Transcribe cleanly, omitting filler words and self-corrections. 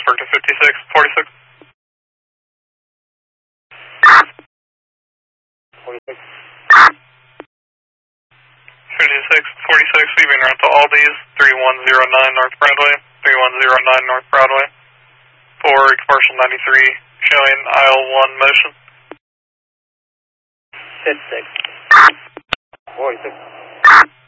Pittsburgh to 5646. 46. 5646, leaving route to Aldi's, 3109 North Broadway, 3109 North Broadway. For commercial 93, showing aisle 1 motion. 56. 46.